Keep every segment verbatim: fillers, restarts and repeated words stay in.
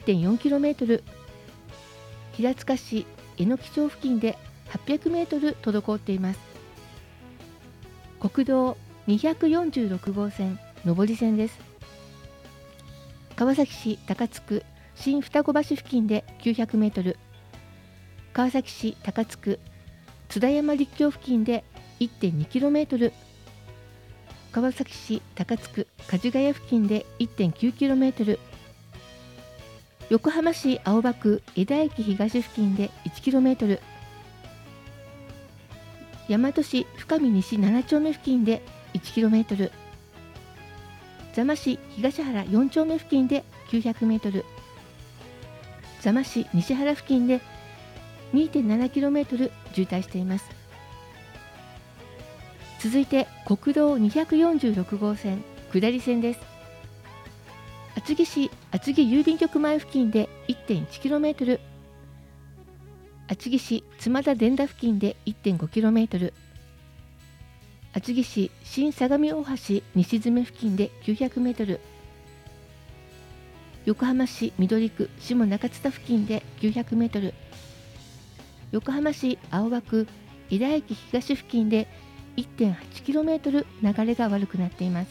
てんよんキロメートル、平塚市榎木町付近ではっぴゃくメートル滞っています。国道にひゃくよんじゅうろくごうせん上り線です。川崎市高津区新双子橋付近できゅうひゃくメートル、川崎市高津区津田山陸橋付近で いってんにキロメートル、川崎市高津区梶ヶ谷付近で いってんきゅうキロメートル、横浜市青葉区江田駅東付近で いちキロメートル、大和市深見西なな丁目付近で いちキロメートル、座間市東原よん丁目付近で きゅうひゃくメートル、座間市西原付近で にてんななキロメートル 渋滞しています。続いて国道にひゃくよんじゅうろくごうせん下り線です。厚木市厚木郵便局前付近で いってんいちキロメートル、厚木市妻田伝田付近で いってんごキロメートル、厚木市新相模大橋西詰付近できゅうひゃくメートル、横浜市緑区下中津田付近できゅうひゃくメートル、横浜市青葉区江田駅東付近で いってんはちキロメートル 流れが悪くなっています。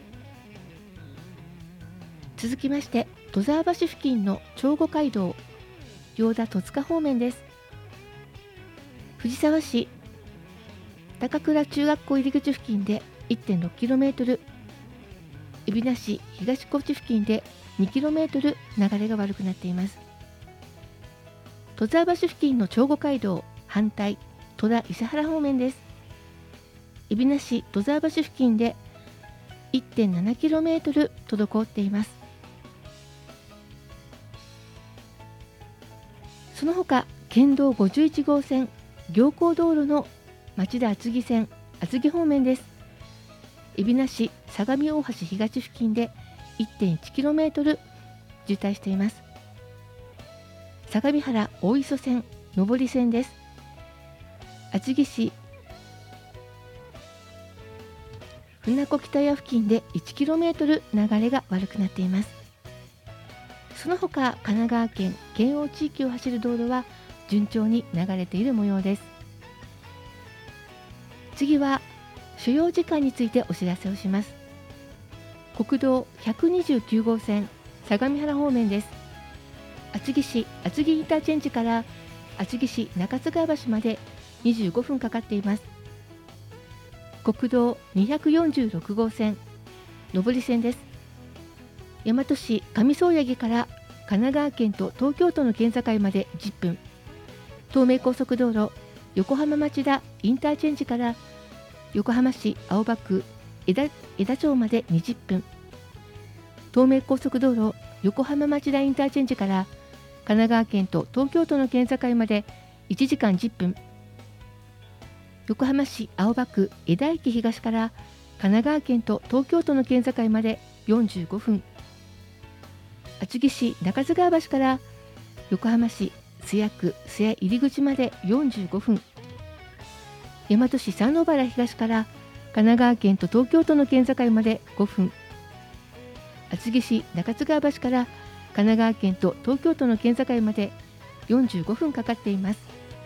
続きまして戸沢橋付近の長後街道行田戸塚方面です。藤沢市高倉中学校入り口付近で いってんろくキロメートル、海老名市東高地付近で にキロメートル 流れが悪くなっています。戸沢橋付近の長後街道反対戸田伊勢原方面です。海老名市戸沢橋付近で いってんななキロメートル 滞っています。その他県道ごじゅういちごうせん行幸道路の町田厚木線厚木方面です。海老名市相模大橋東付近で いってんいちキロメートル 渋滞しています。相模原大磯線上り線です。厚木市船子北谷付近で いちキロメートル 流れが悪くなっています。その他神奈川県県央地域を走る道路は順調に流れている模様です。次は所要時間についてお知らせをします。国道ひゃくにじゅうきゅうごうせん相模原方面です。厚木市厚木インターチェンジから厚木市中津川橋までにじゅうごふんかかっています。国道にひゃくよんじゅうろくごうせん上り線です。大和市上総八木から神奈川県と東京都の県境までじゅっぷん、東名高速道路横浜町田インターチェンジから横浜市青葉区江田、江田町までにじゅっぷん、東名高速道路横浜町田インターチェンジから神奈川県と東京都の県境までいちじかんじゅっぷん、横浜市青葉区江田駅東から神奈川県と東京都の県境までよんじゅうごふん、厚木市中津川橋から横浜市須谷区須谷入口までよんじゅうごふん、大和市山王原東から神奈川県と東京都の県境までごふん、厚木市中津川橋から神奈川県と東京都の県境までよんじゅうごふんかかっています。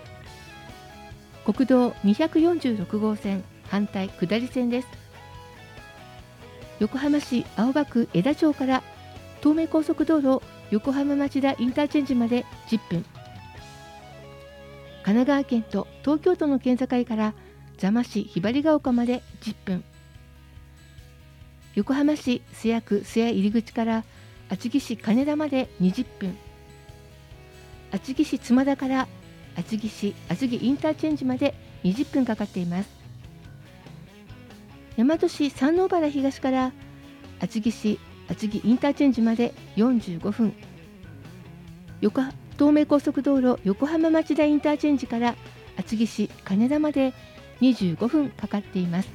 国道にひゃくよんじゅうろくごうせん反対下り線です。横浜市青葉区江田町から東名高速道路横浜町田インターチェンジまでじゅっぷん、神奈川県と東京都の県境から座間市ひばりが丘までじゅっぷん、横浜市須谷区須谷入口から厚木市金田までにじゅっぷん、厚木市妻田から厚木市厚木インターチェンジまでにじゅっぷんかかっています。大和市山王原東から厚木市厚木インターチェンジまでよんじゅうごふん、横東名高速道路横浜町田インターチェンジから厚木市金田までにじゅうごふんかかっています。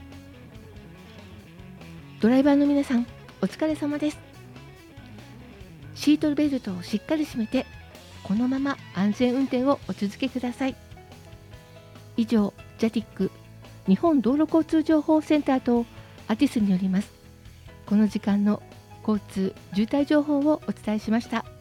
ドライバーの皆さん、お疲れ様です。シートベルトをしっかり締めて、このまま安全運転をお続けください。以上、ジャティック日本道路交通情報センターとアティスによりますこの時間の交通渋滞情報をお伝えしました。